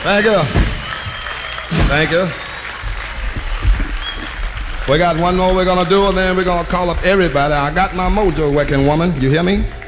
Thank you. Thank you. We got one more we're gonna do, and then we're gonna call up everybody. I got my mojo working, woman. You hear me?